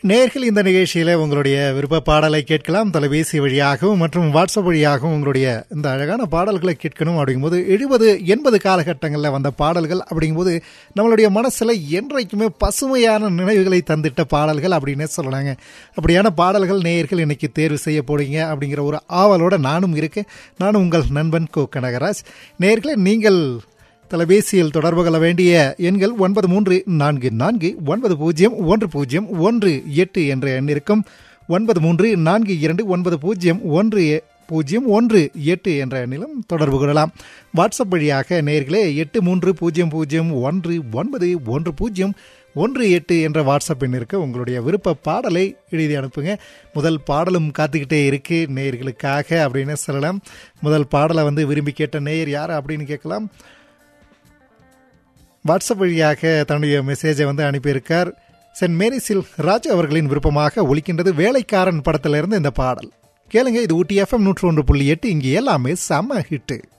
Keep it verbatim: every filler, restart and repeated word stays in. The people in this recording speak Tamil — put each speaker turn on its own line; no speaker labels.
நேர்கள் இந்த நிகழ்ச்சியில் உங்களுடைய விருப்ப பாடலை கேட்கலாம். தொலைபேசி வழியாகவும் மற்றும் வாட்ஸ்அப் வழியாகவும் உங்களுடைய இந்த அழகான பாடல்களை கேட்கணும். அப்படிங்கும்போது எழுபது எண்பது காலகட்டங்களில் வந்த பாடல்கள் அப்படிங்கும்போது நம்மளுடைய மனசில் என்றைக்குமே பசுமையான நினைவுகளை தந்திட்ட பாடல்கள் அப்படின்னு சொல்லலாங்க. அப்படியான பாடல்கள் நேயர்கள் இன்னைக்கு தேர்வு செய்ய போறீங்க அப்படிங்கிற ஒரு ஆவலோட நானும் இருக்கேன். நானும் உங்கள் நண்பன் கோ கனகராஜ். நேயர்களே, நீங்கள் தொலைபேசியில் தொடர்பு கொள்ள வேண்டிய எண்கள் ஒன்பது மூன்று நான்கு நான்கு ஒன்பது பூஜ்ஜியம் ஒன்று பூஜ்ஜியம் ஒன்று எட்டு என்ற எண் இருக்கும். ஒன்பது மூன்று நான்கு இரண்டு ஒன்பது பூஜ்ஜியம் ஒன்று பூஜ்ஜியம் ஒன்று எட்டு என்ற எண்ணிலும் தொடர்பு கொள்ளலாம். வாட்ஸ்அப் வழியாக நேயர்களே எட்டு மூன்று பூஜ்ஜியம் பூஜ்ஜியம் ஒன்று ஒன்பது ஒன்று பூஜ்ஜியம் ஒன்று எட்டு என்ற வாட்ஸ்அப் எண்ணிற்கு உங்களுடைய விருப்ப பாடலை எழுதி அனுப்புங்க. முதல் பாடலும் காத்துக்கிட்டே இருக்கு நேயர்களுக்காக அப்படின்னு சொல்லலாம். முதல் பாடலை வந்து விரும்பி கேட்ட நேயர் யார் அப்படின்னு கேட்கலாம். வாட்ஸ்அப் வழியாக தன்னுடைய மெசேஜை வந்து அனுப்பியிருக்கார். சென்ட் மேரிஸில் ராஜ் அவர்களின் விருப்பமாக ஒலிக்கின்றது வேலைக்காரன் படத்திலிருந்து இந்த பாடல். கேளுங்க, இது ஊட்டி எஃப்எம் நூற்று ஒன்று புள்ளி எட்டு. இங்கே எல்லாமே செம்ம ஹிட்டு.